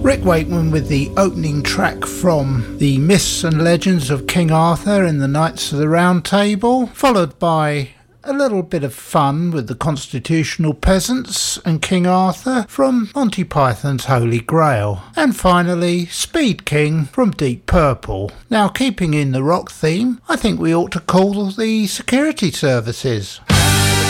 Rick Wakeman with the opening track from the Myths and Legends of King Arthur in the Knights of the Round Table, followed by a little bit of fun with the Constitutional Peasants and King Arthur from Monty Python's Holy Grail, and finally Speed King from Deep Purple. Now, keeping in the rock theme, I think we ought to call the security services.